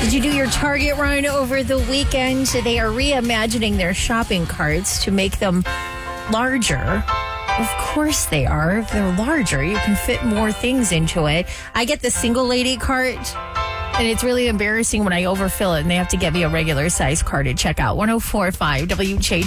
Did you do your Target run over the weekend? They are reimagining their shopping carts to make them larger. Of course they are. If they're larger, you can fit more things into it. I get the single lady cart, and it's really embarrassing when I overfill it and they have to get me a regular size cart to check out. 104.5 WJ.